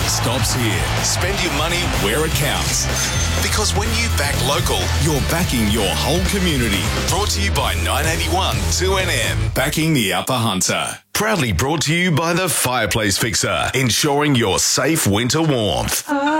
stops here. Spend your money where it counts. Because when you back local, you're backing your whole community. Brought to you by 981 2NM. Backing the Upper Hunter. Proudly brought to you by the Fireplace Fixer, ensuring your safe winter warmth.